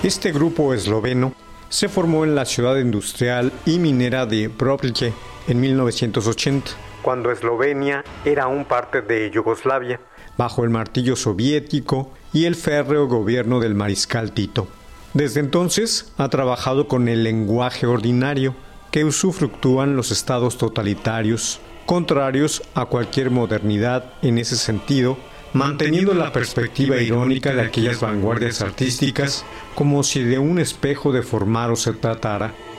Este grupo esloveno se formó en la ciudad industrial y minera de Brodice en 1980, cuando Eslovenia era aún parte de Yugoslavia, bajo el martillo soviético y el férreo gobierno del mariscal Tito. Desde entonces ha trabajado con el lenguaje ordinario que usufructúan los estados totalitarios, contrarios a cualquier modernidad en ese sentido, manteniendo la perspectiva irónica de aquellas vanguardias artísticas como si de un espejo deformado se tratara.